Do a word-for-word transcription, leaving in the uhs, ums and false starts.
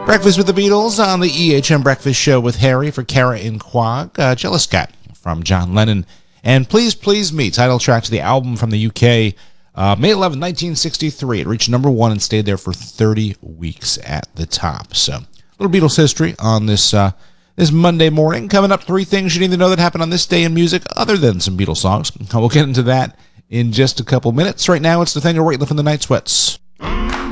Breakfast with the Beatles on the E H M Breakfast Show with Harry for Kara and Quag. Uh, Jealous Cat from John Lennon. And Please Please Me, title track to the album from the U K. Uh, May eleventh, nineteen sixty-three. It reached number one and stayed there for thirty weeks at the top. So, a little Beatles history on this uh, this Monday morning. Coming up, three things you need to know that happened on this day in music other than some Beatles songs. We'll get into that in just a couple minutes. Right now, it's Nathaniel Rateliff and the Night Sweats.